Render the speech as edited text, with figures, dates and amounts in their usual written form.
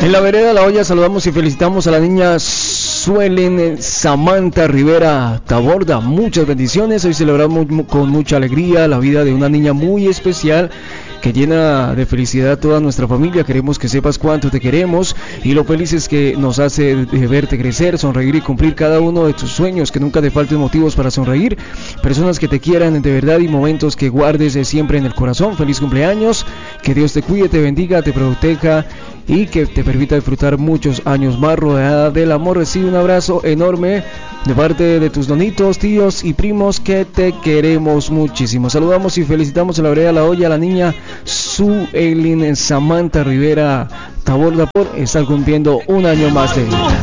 En la vereda La Hoya saludamos y felicitamos a la niña Suelen Samantha Rivera Taborda. Muchas bendiciones. Hoy celebramos con mucha alegría la vida de una niña muy especial que llena de felicidad a toda nuestra familia. Queremos que sepas cuánto te queremos y lo felices que nos hace de verte crecer, sonreír y cumplir cada uno de tus sueños. Que nunca te falten motivos para sonreír, personas que te quieran de verdad y momentos que guardes siempre en el corazón. Feliz cumpleaños, que Dios te cuide, te bendiga, te proteja y que te permita disfrutar muchos años más rodeada del amor. Recibe un abrazo enorme de parte de tus donitos, tíos y primos que te queremos muchísimo. Saludamos y felicitamos en la vereda La Hoya a la niña Suelen Samantha Rivera Taborda por estar cumpliendo un año más de vida.